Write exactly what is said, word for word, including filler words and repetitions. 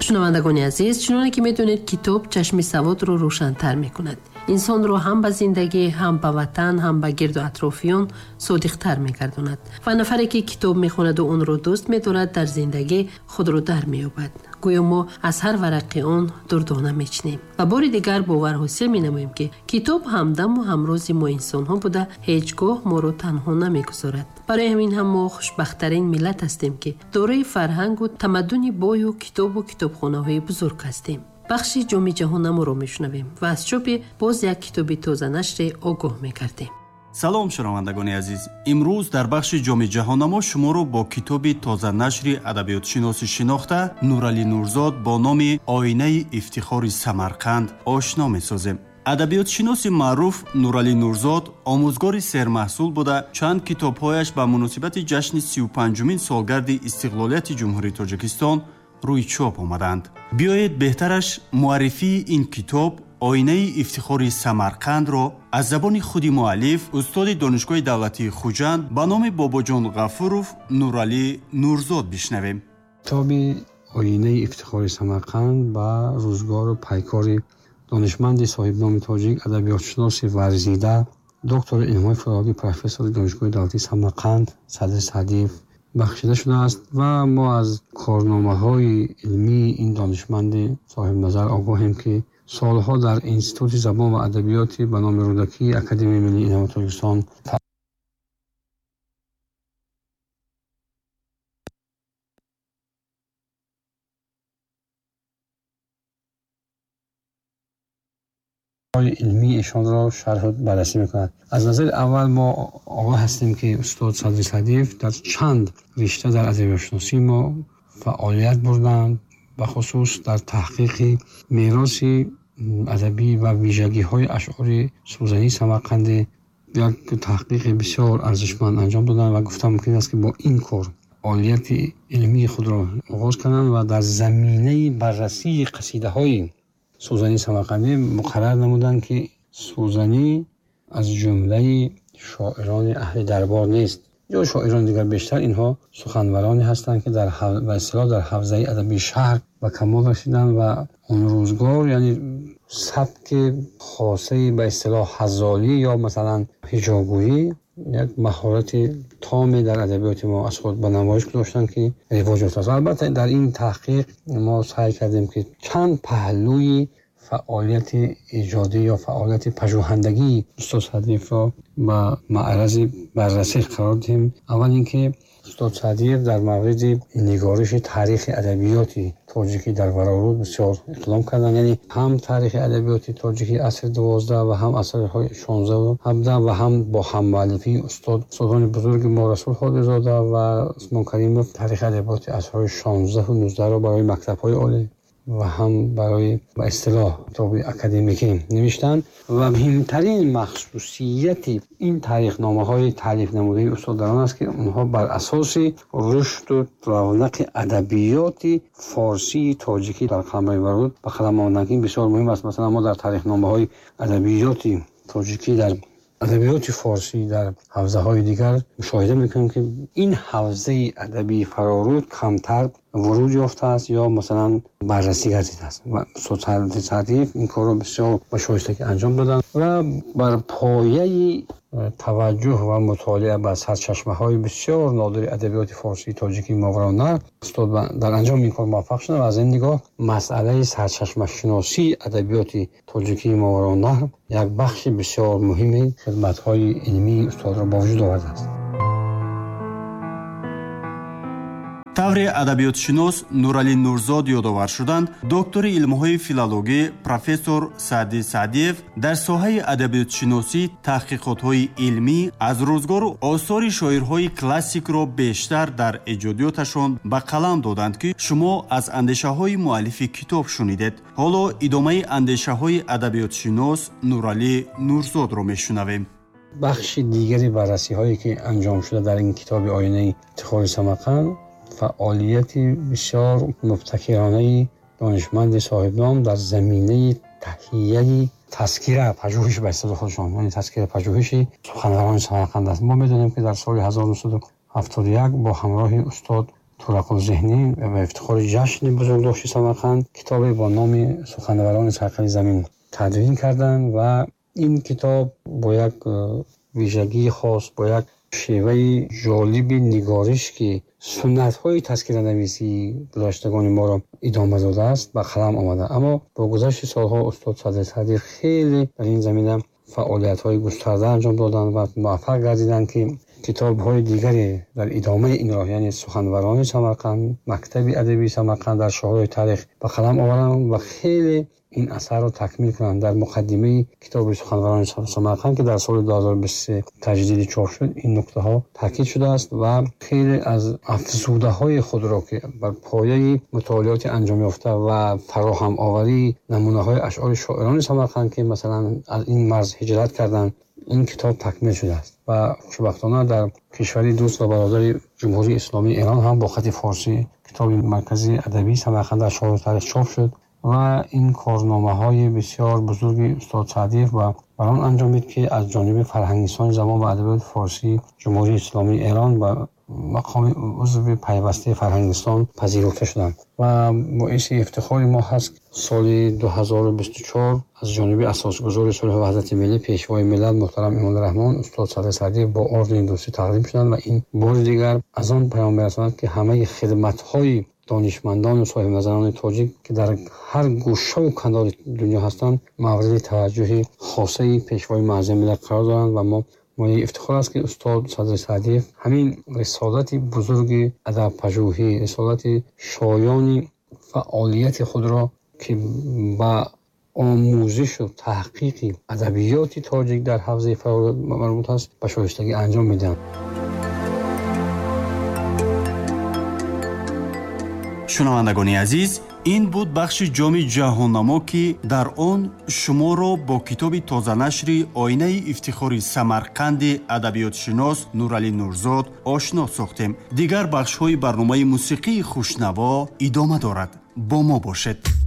شنوندگان عزیز، چنانه که میدونید کتاب چشم سواد رو روشن‌تر میکند. انسان رو هم به زندگی، هم به وطن، هم به گرد و اطرافیان صادق‌تر میگرداند و نفری که کتاب میخواند و اون رو دوست می‌دارد در زندگی خود رو در می‌یابد. گویا ما از هر ورقی آن دردانه میچنیم و بار دیگر باور حاصل می‌نماییم که کتاب همدم و همراز ما انسان‌ها بوده، هیچگاه ما رو تنها نمیگذارد. برای همین هم ما خوشبخت‌ترین ملت هستیم که دارای فرهنگ و تمدن بای و کتاب و کتابخانه‌های بزرگ هستیم. بخش جام جهان ما رو میشنویم و از چاپ باز یک کتاب تازه نشر آگاه می‌کردیم. салом шунавандагони азиз, имрӯз дар бахши ҷоми ҷаҳонамо шуморо бо китоби тозанашри адабиётшиносӣ шинохта Нуралӣ Нурзод бо номи Оинаи ифтихори Самарқанд ошно месозем. адабиётшиноси маъруф Нуралӣ Нурзод омӯзгори сермаҳсул буда чанд китобҳояш ба муносибати ҷашни сию панҷумин солгарди истиқлолияти ҷумҳурии Тоҷикистон рӯи чоп омаданд. биёед беҳтараш муаррифии ин китоб Оинаи ифтихори Самарқандро аз забони худи муаллиф устоди донишгоҳи давлатии Хуҷанд ба номи Бобоҷон Ғафуров Нуралӣ Нурзод бишнавем. китоби Оинаи ифтихори Самарқанд ба рӯзгору пайкори донишманди соҳибноми тоҷик адабиётшиноси варзида доктори илмҳои филологӣ профессори донишгоҳи давлатии Самарқанд Садри Саъдиев бахшида шудааст ва мо аз корномаҳои илмии ин донишманди соҳибназар огоҳем ки солҳо дар институти забон ва адабиёти ба номи рӯдакии Академияи Миллии Илмҳои Тоҷикистон علمی ایشان را شرح و بررسی میکند. از نظر اول ما آگاه هستیم که استاد صدری صدیف در چند رشته در ادبیات‌شناسی ما فعالیت بردند، به خصوص در تحقیق میراث ادبی و ویژگی های اشعار سوزنی سمرقند یک تحقیق بسیار ارزشمند انجام دادند و گفتم ممکن است که با این کار فعالیت علمی خود را آغاز کنند و در زمینه بررسی قصیده های سوزنی سمرقندی مقرر نمودند که سوزنی از جمله شاعران اهل دربار نیست یا شاعران دیگر، بیشتر اینها سخنورانی هستند که در و اصطلاح در حوزه ادبی شرق و کمال رسیدند و اون روزگار یعنی سبک خاصه به اصطلاح غزالی یا مثلا هجاگویی یک مهارت تامی در ادبیات ما از خود به نمایش گذاشتند که رواج یافته. البته در این تحقیق ما سعی کردیم که چند پهلوی فعالیت ایجادی یا فعالیت پژوهندگی استاد صدیف را با معرض بررسی قرار دهیم. اول اینکه استاد صدیف در مورد نگارش تاریخ ادبیات تاجیکی در ورارود بسیار اقدام کردند، یعنی هم تاریخ ادبیات تاجیکی عصر دوازده و هم عصرهای شانزده و هفده و هم با هم‌مؤلفی استاد استادان بزرگ ما رسول خالدزاده و عثمان کریمov تاریخ ادبیات عصرهای شانزده و نوزده را برای مکتب‌های عالی و هم برای به اصطلاح کتاب اکادمیکی نوشتن و مهمترین مخصوصیت این تاریخ نامه های تالیف نموده استاد در آن است که اونها بر اساس رشد و رونق ادبیات فارسی تاجیکی در قلمرو ورود به قدم آمدند. بسیار مهم است. مثلا ما در تاریخ نامه های ادبیات تاجیکی در ادبیات فارسی در حوزه های دیگر مشاهده میکنیم که این حوزه ادبی فرارود کمتر ورود یافته است یا مثلا بررسی گردیده است و استاد صدیف این کار رو بسیار با شایستگی انجام دادن و بر پایه توجه و مطالعه به سرچشمه‌های بسیار نادر ادبیات فارسی تاجیکی ماورالنهر استاد در انجام این کار موفق شدند و از این نگاه مسئله سرچشمه شناسی ادبیات تاجیکی ماورالنهر یک بخش بسیار مهم خدمت‌های علمی استاد را با وجود آورده است. тавре адабиётшинос Нуралӣ Нурзод ёдовар шуданд, доктори илмҳои филологӣ профессор Саъди Саъдиев дар соҳаи адабиётшиносӣ таҳқиқотҳои илмӣ аз рӯзгору осори шоирҳои классикро бештар дар эҷодиёташон ба қалам доданд ки шумо аз андешаҳои муаллифи китоб шунидед. ҳоло идомаи андешаҳои адабиётшинос Нуралӣ Нурзодро мешунавем. бахши дигари баррасиҳое ки анҷом шуда дар ин китоби Оинаи ифтихори Самарқанд فعالیتی بسیار مبتکرانه دانشمند صاحبنام در زمینه تهیه تذکره پژوهش به اصطلاح خودشان، یعنی تذکره پژوهشی سخنوران سمرقند است. ما میدونیم که در سال هزار و نهصد و هفتاد و یک با همراه استاد طرق‌الذهنی و افتخار جشن بزرگداشت سمرقند کتابی با نام سخنوران چرخه زمین تدوین کردند و این کتاب با یک ویژگی خاص، با یک شیوه جالب نگارش که سنت‌های تذکره‌نویسی گذشتگان ما را ادامه داده است و قلم آمده. اما با گذشت سالها استاد صدر صدیق خیلی در این زمینه فعالیت‌های گسترده انجام دادند و موفق گردیدند که کتاب‌های دیگری در ادامه این راه، یعنی سخنوران سمرقند، مکتب ادبی سمرقند در شاهراه تاریخ به قلم آوردند و خیلی این اثر را تکمیل کنند. در مقدمه کتاب سخنوران سمرقند که در سال دو هزار و بیست و سه تجدید چاپ شد این نکته ها تاکید شده است و خیلی از افزوده های خود را که بر پایه مطالعات انجام یافته و فراهم آوری نمونه های اشعار شاعران سمرقند که مثلا از این مرز هجرت کردند این کتاب تکمیل شده است و خوشبختانه در کشوری دوست و برادر جمهوری اسلامی ایران هم با خط فارسی کتاب مرکزی ادبی سمرقند در شاهراه تاریخ چاپ شد و این کارنامه‌های بسیار بزرگی استاد صدیق و بران انجامید که از جانب فرهنگستان زبان و ادبیات فارسی جمهوری اسلامی ایران و مقام عضو پیوسته فرهنگستان پذیرفته شدند و باعث افتخار ما هست سال دو هزار و بیست و چهار از جانب اساسگزار صلح و وحدت ملی پیشوای ملت محترم امان الرحمن استاد صدر صدیق با ارد دوستی تقدیم شدند و این بار دیگر از آن پیام برساند که همه خدمت‌های دانشمندان و صاحب نظران تاجیک که در هر گوشه و کنار دنیا هستند مورد توجه خاصه پیشوای معظم ملت قرار دارند و ما مایه افتخار است که استاد صدر صدیق همین رسالت بزرگ ادب پژوهی، رسالت شایان فعالیت خود را که با آموزش و تحقیق ادبیات تاجیک در حوزه فعالیت مربوط است به شایستگی انجام میدن. شنوندگان عزیز، این بود بخش جام جهاننما که در آن شما را با کتاب تازه نشری آینه افتخاری سمرقند ادبیات شناس نورعلی نورزاد آشنا ساختیم. دیگر بخش های برنامه موسیقی خوشنوا ادامه دارد. با ما باشد.